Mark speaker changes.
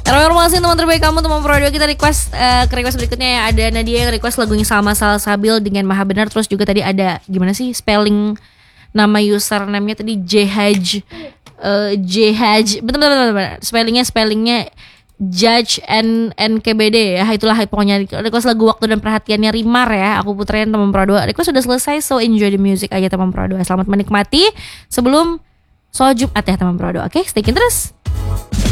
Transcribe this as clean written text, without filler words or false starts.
Speaker 1: Terima kasih teman terbaik kamu, teman Pro 2. Kita request ke request berikutnya ya. Ada Nadia yang request lagunya Salma Salsabil dengan Maha Benar. Terus juga tadi ada gimana sih spelling nama username-nya tadi Jhaj. Betul. Spellingnya Judge NKBD ya. Itulah pokoknya request lagu Waktu dan Perhatiannya Rimar ya. Aku puterin teman Pro 2. Request sudah selesai, so enjoy the music aja teman Pro 2. Selamat menikmati sebelum sholat Jumat ya teman Pro 2. Oke, stay tune terus.